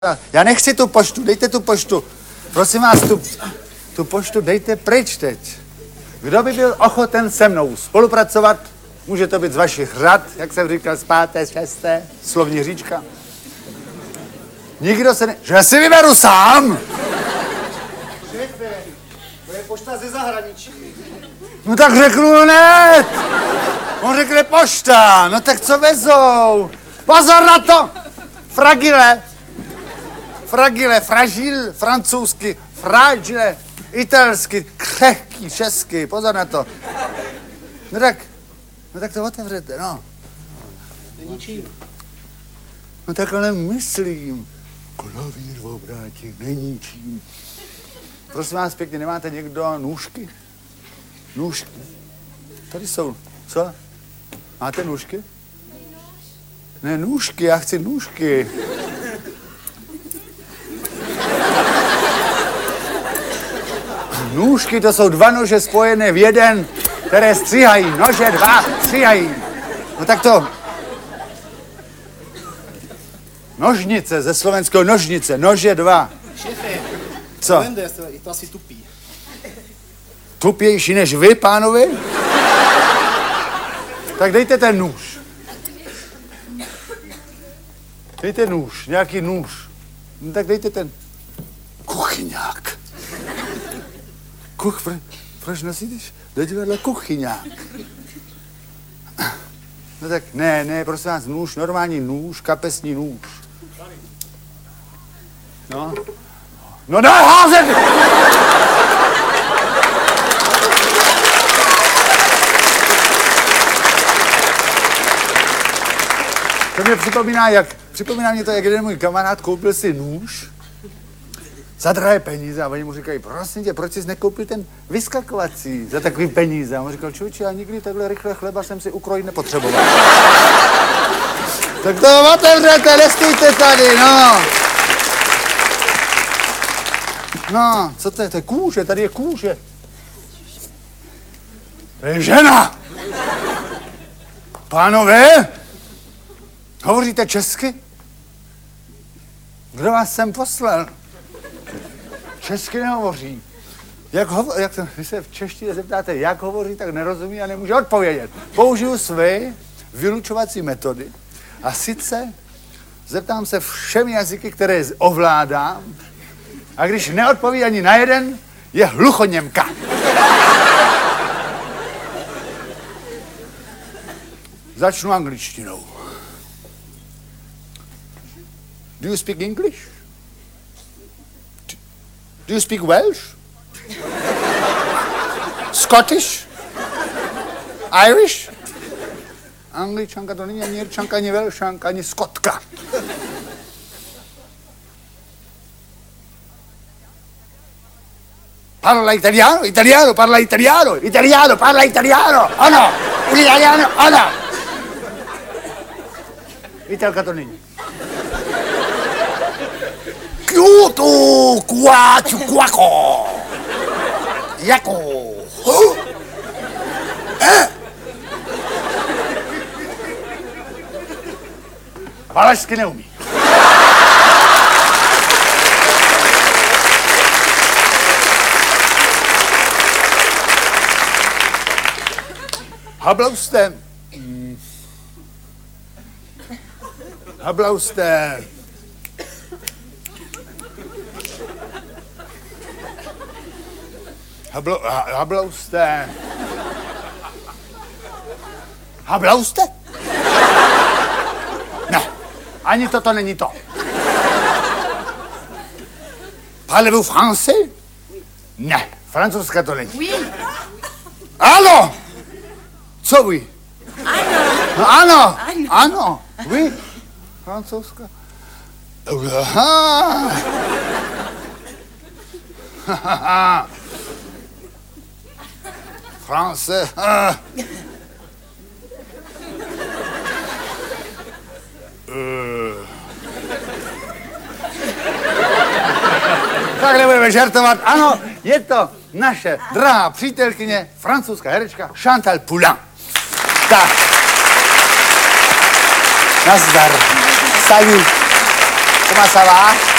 Já nechci tu poštu, dejte tu poštu. Prosím vás, tu poštu dejte pryč teď. Kdo by byl ochoten se mnou spolupracovat? Může to být z vašich řad, jak jsem říkal, z 5., 6. slovní hříčka. Nikdo se ne... Že si vyberu sám! Šéfe, to je pošta ze zahraničí. No tak řeknu hned! On řekne pošta, no tak co vezou? Pozor na to! Fragile! Fragile, fragil, francouzsky, fragile, italsky, křehký, česky, pozor na to. No tak to otevřete, no. Ničím. No tak ale myslím, klavír v obrátí není čím. Prosím vás pěkně, nemáte někdo nůžky? Nůžky. Tady jsou. Co? Máte nůžky? Ne, nůžky, já chci nůžky. Nůžky, to jsou 2 nože spojené v jeden, které stříhají. Nože 2 stříhají. No tak to... Nožnice, ze slovenského nožnice, nože 2. Šéfe, Co? Mendes, je to asi tupý. Tupější než vy, pánovi? Tak dejte ten nůž. Dejte nůž, nějaký nůž. No tak dejte ten kuchyňák. Proč nosíte do divadla kuchyňák? No tak ne, prosím vás, nůž, normální nůž, kapesní nůž. No. No daj házet! To mě připomíná mě to, jak jeden můj kamarád koupil si nůž za drahé peníze a oni mu říkají, prosím tě, proč jsi nekoupil ten vyskakovací za takový peníze? A on říkal, člověče, já nikdy takhle rychle chleba jsem si ukrojit nepotřeboval. Tak to otevřete, nestýjte tady, no. No, co to je? To je kůže, tady je kůže. To je žena. Pánové, hovoříte česky? Kdo vás sem poslal? Česky nehovoří. Když se v češtině zeptáte, jak hovoří, tak nerozumí a nemůže odpovědět. Použiju své vylučovací metody a sice zeptám se všemi jazyky, které ovládám, a když neodpoví ani na jeden, je hluchoněmka. Začnu angličtinou. Do you speak English? Do you speak Welsh? Scottish? Irish? Angličanka to není ani Jirčanka, ani Welšanka, ani Skotka. Parla italiano, italiano, parla italiano, italiano, parla italiano, ano, italiano, ano. Italka to není. Kyoto, kuaču, kuako. Jako. Valašsky neumí. Hablauste. Hablauste. Hablauste. Hablauste? Ne, ani toto není to. Parlez-vous français? Ne, francouzská to není. Ano! Co vy? Ano. No, ano. Vy? Francouzská. France. Tak nebudeme žartovat. Ano, je to naše drahá přítelkyně, francouzská herečka Chantal Poulain. Tak. Nazdar. Salut. Kumasava.